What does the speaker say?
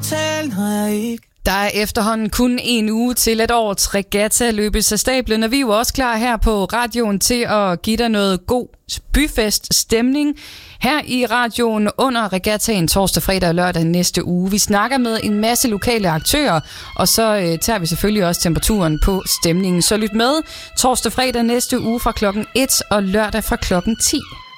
tale, når jeg ikke. Der er efterhånden kun en uge til et års regatta løbes af stablen, og vi er jo også klar her på radioen til at give dig noget god byfest stemning her i radioen under regattaen torsdag, fredag og lørdag næste uge. Vi snakker med en masse lokale aktører, og så tager vi selvfølgelig også temperaturen på stemningen. Så lyt med torsdag, fredag næste uge fra klokken 1 og lørdag fra klokken 10.